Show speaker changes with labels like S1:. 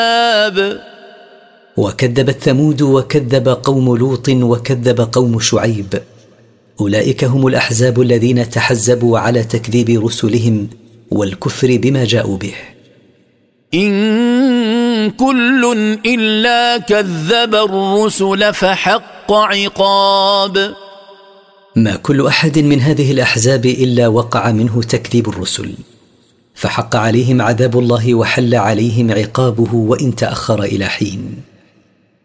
S1: وكذبت ثمود وكذب قوم لوط وكذب قوم شعيب. أولئك هم الأحزاب الذين تحزبوا على تكذيب رسلهم والكفر بما جاءوا به.
S2: إن كل إلا كذب الرسل فحق عقاب.
S1: ما كل أحد من هذه الأحزاب إلا وقع منه تكذيب الرسل، فحق عليهم عذاب الله وحل عليهم عقابه وإن تأخر إلى حين.